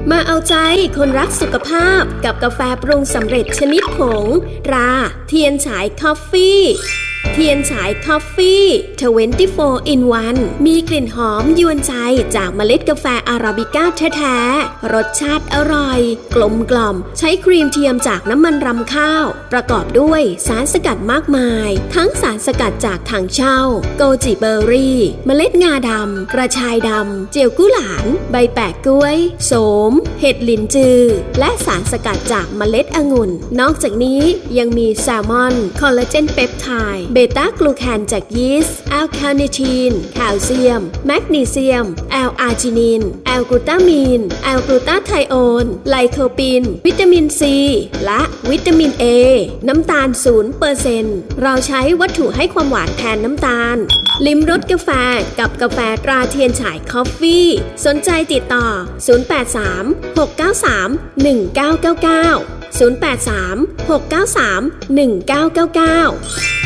มาเอาใจคนรักสุขภาพกับกาแฟปรุงสำเร็จชนิดผงตราเทียนฉายคอฟฟี่เทียนฉายคอฟฟี่24 in 1มีกลิ่นหอมยวนใจจากเมล็ดกาแฟอาราบิก้าแท้ๆรสชาติอร่อยกลมกล่อมใช้ครีมเทียมจากน้ำมันรำข้าวประกอบด้วยสารสกัดมากมายทั้งสารสกัดจากถังเช่าโกจิเบอร์รี่เมล็ดงาดำกระชายดำเจียวกุหลาบใบแปะกล้วยโสมเห็ดหลินจือและสารสกัดจากเมล็ดองุ่นนอกจากนี้ยังมีแซลมอนคอลลาเจนเปปไทด์เบต้ากลูแคนจากยีสต์แอลคาเนทีนแคลเซียมแมกนีเซียมแอลอาร์จินินแอลกลูตามีนแอลกลูตาไทโอนไลโคปินวิตามินซีและวิตามินเอน้ำตาล 0% เราใช้วัตถุให้ความหวานแทนน้ำตาลลิ้มรสกาแฟกับกาแฟตราเทียนฉายคอฟฟี่สนใจติดต่อ083 693 1999 083 693 1999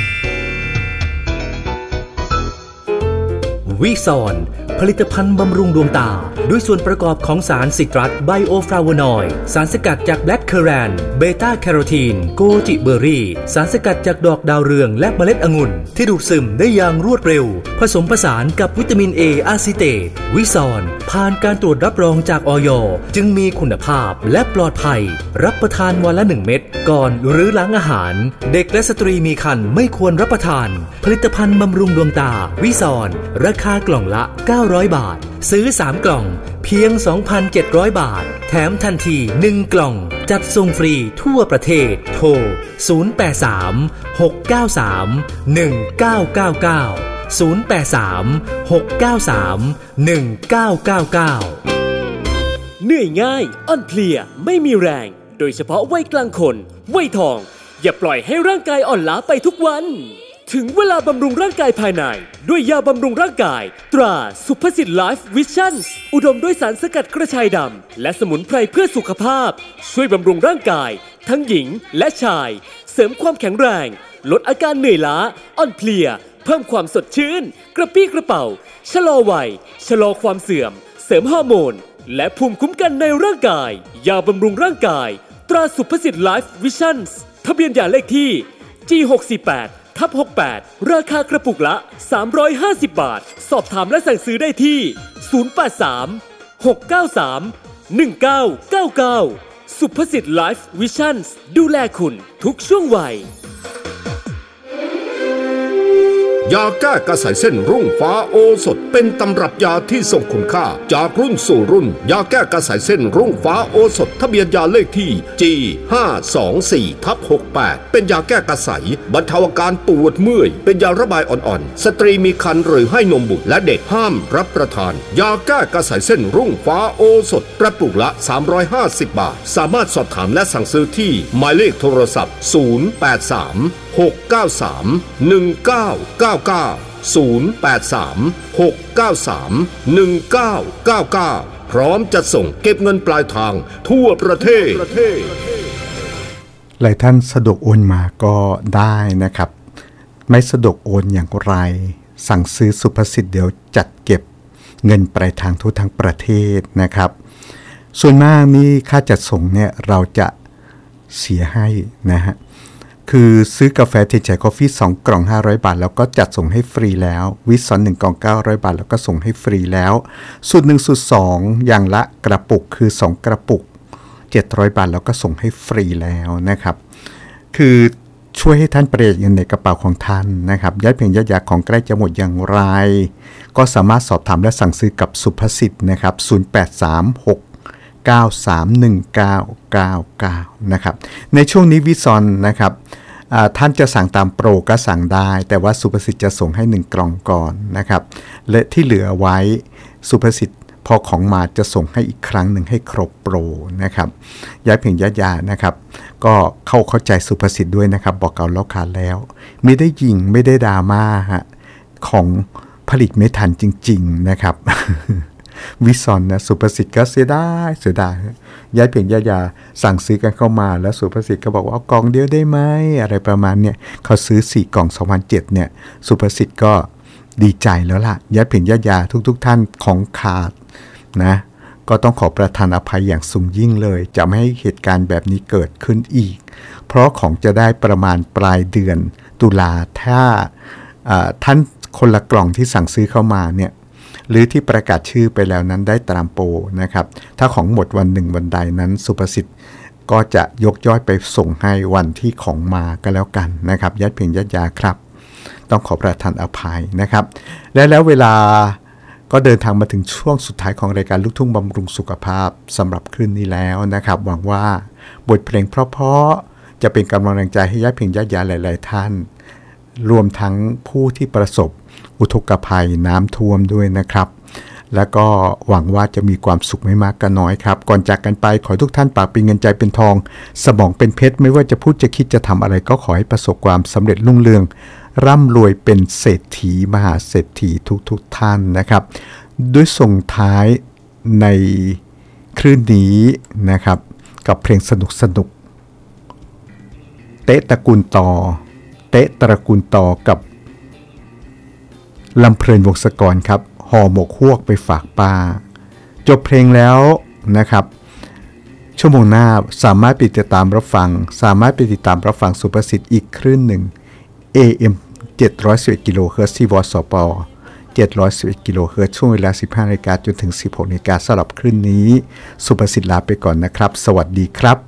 วิซอนผลิตภัณฑ์บำรุงดวงตาด้วยส่วนประกอบของสารซิตรัสไบโอฟลาโวนอยด์สารสกัดจากแบล็คเคอแรนเบต้าแคโรทีนโกจิเบอร์รี่สารสกัดจากดอกดาวเรืองและเมล็ดองุ่นที่ดูดซึมได้อย่างรวดเร็วผสมผสานกับวิตามินเออะซิเตตวิซอนผ่านการตรวจรับรองจากอย.จึงมีคุณภาพและปลอดภัยรับประทานวันละ1 เม็ดก่อนหรือหลังอาหารเด็กและสตรีมีครรภ์ไม่ควรรับประทานผลิตภัณฑ์บำรุงดวงตาวิซอนราคากล่องละ900 บาทซื้อ3 กล่องเพียง 2,700 บาทแถมทันที1 กล่องจัดส่งฟรีทั่วประเทศโทร083 693 1999 083 693 1999 เหนื่อยง่ายอ่อนเพลียไม่มีแรงโดยเฉพาะวัยกลางคนวัยทองอย่าปล่อยให้ร่างกายอ่อนล้าไปทุกวันถึงเวลาบำรุงร่างกายภายในด้วยยาบำรุงร่างกายตราสุภสิทธิ์ไลฟ์วิชั่นอุดมด้วยสารสกัดกระชายดำและสมุนไพรเพื่อสุขภาพช่วยบำรุงร่างกายทั้งหญิงและชายเสริมความแข็งแรงลดอาการเหนื่อยล้าอ่อนเพลียเพิ่มความสดชื่นกระปี้กระเป๋าชะลอวัยชะลอความเสื่อมเสริมฮอร์โมนและภูมิคุ้มกันในร่างกายยาบำรุงร่างกายตราสุภสิทธิ์ไลฟ์วิชั่นทะเบียนยาเลขที่ G648/68 ราคากระปุกละ350 บาทสอบถามและสั่งซื้อได้ที่083 693 1999สุภสิทธิ์ไลฟ์วิชั่นดูแลคุณทุกช่วงวัยยาแก้กระสายเส้นรุ่งฟ้าโอสถเป็นตำรับยาที่ทรงคุณค่าจากรุ่นสู่รุ่นยาแก้กระสายเส้นรุ่งฟ้าโอสถทะเบียนยาเลขที่ G524/68 เป็นยาแก้กระสายบรรเทาอาการปวดเมื่อยเป็นยาระบายอ่อนๆสตรีมีครรภ์หรือให้นมบุตรและเด็กห้ามรับประทานยาแก้กระสายเส้นรุ่งฟ้าโอสถกระปุกละ350 บาทสามารถสอบถามและสั่งซื้อที่หมายเลขโทรศัพท์083 693 1999 083 693 1999พร้อมจะส่งเก็บเงินปลายทางทั่วประเทศหลายท่านสะดวกโอนมาก็ได้นะครับไม่สะดวกโอนอย่างไรสั่งซื้อสุภสิทธิ์เดี๋ยวจัดเก็บเงินปลายทางทั่วทั้งประเทศนะครับส่วนมากนี่ค่าจัดส่งเนี่ยเราจะเสียให้นะฮะคือซื้อกาแฟเทียนฉายคอฟฟี่2 กล่อง500 บาทแล้วก็จัดส่งให้ฟรีแล้ววิซอน1 กล่อง900 บาทแล้วก็ส่งให้ฟรีแล้วสูตร1สูตร2อย่างละกระปุกคือ2 กระปุก700 บาทแล้วก็ส่งให้ฟรีแล้วนะครับคือช่วยให้ท่านประหยัดเงินในกระเป๋าของท่านนะครับย้ายเพียงย้ายยาของใกล้จะหมดอย่างไรก็สามารถสอบถามและสั่งซื้อกับสุภสิทธิ์นะครับ0836 931999นะครับในช่วงนี้วิซอนนะครับท่านจะสั่งตามโปรก็สั่งได้แต่ว่าสุภสิทธิ์จะส่งให้1 กล่องก่อนนะครับและที่เหลือไว้สุภสิทธิ์พอของมาจะส่งให้อีกครั้งหนึ่งให้ครบโปรนะครับย้ายเพียงย้ายยานะครับก็เข้าใจสุภสิทธิ์ด้วยนะครับบอกเก่าแล้วขาดแล้วไม่ได้ยิงไม่ได้ดราม่าฮะของผลิตไม่ทันจริงๆนะครับวิซอนนะสุภสิทธิ์ก็เสียดายย้ายเพียงย้ายยาสั่งซื้อกันเข้ามาแล้วสุภสิทธิ์ก็บอกว่าเอากล่องเดียวได้ไหมอะไรประมาณเนี่ยเขาซื้อ4 กล่อง 2007เนี่ยสุภสิทธิ์ก็ดีใจแล้วล่ะย้ายเพียงย้ายยาทุกท่านของขาดนะก็ต้องขอประทานอภัยอย่างสูงยิ่งเลยจะไม่ให้เหตุการณ์แบบนี้เกิดขึ้นอีกเพราะของจะได้ประมาณปลายเดือนตุลาถ้าท่านคนละกล่องที่สั่งซื้อเข้ามาเนี่ยหรือที่ประกาศชื่อไปแล้วนั้นได้ตามโปรนะครับถ้าของหมดวันหนึ่งวันใดนั้นสุภสิทธิ์ก็จะยกย่อยไปส่งให้วันที่ของมาก็แล้วกันนะครับญาติเพียงญาติยาครับต้องขอประทานอภัยนะครับแล้วเวลาก็เดินทางมาถึงช่วงสุดท้ายของรายการลูกทุ่งบำรุงสุขภาพสำหรับคืนนี้แล้วนะครับหวังว่าบทเพลงเพราะๆจะเป็นกำลังใจให้ญาติเพียงญาติยาหลายๆท่านรวมทั้งผู้ที่ประสบอุทกภัยน้ำท่วมด้วยนะครับแล้วก็หวังว่าจะมีความสุขไม่มากก็น้อยครับก่อนจากกันไปขอทุกท่านปากเป็นเงินใจเป็นทองสมองเป็นเพชรไม่ว่าจะพูดจะคิดจะทำอะไรก็ขอให้ประสบความสำเร็จรุ่งเรืองร่ำรวยเป็นเศรษฐีมหาเศรษฐีทุกท่านนะครับด้วยส่งท้ายในคลื่นนี้นะครับกับเพลงสนุกเตะตระกูลต่อเตะตระกูลต่อกับลำเพลินวงศกรครับห่อหมกฮวกไปฝากป้าจบเพลงแล้วนะครับชั่วโมงหน้าสามารถไปติดตามรับฟังสุภสิทธิ์อีกคลื่นหนึ่ง AM 711 กิโลเฮิรตซ์ที่วสป711 กิโลเฮิรตซ์ช่วงเวลา 15 นาฬิกาจนถึง 16 นาฬิกาสำหรับคลื่นนี้สุภสิทธิ์ลาไปก่อนนะครับสวัสดีครับ